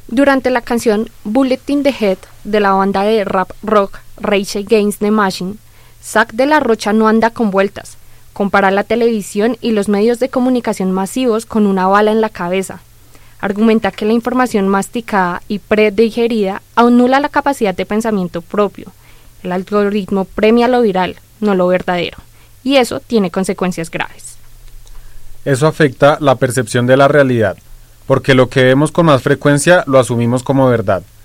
Durante la canción Bullet in the Head de la banda de rap rock Rage Against the Machine, Zack de la Rocha no anda con vueltas, compara la televisión y los medios de comunicación masivos con una bala en la cabeza. Argumenta que la información masticada y predigerida anula la capacidad de pensamiento propio. El algoritmo premia lo viral, no lo verdadero, y eso tiene consecuencias graves. Eso afecta la percepción de la realidad, porque lo que vemos con más frecuencia lo asumimos como verdad.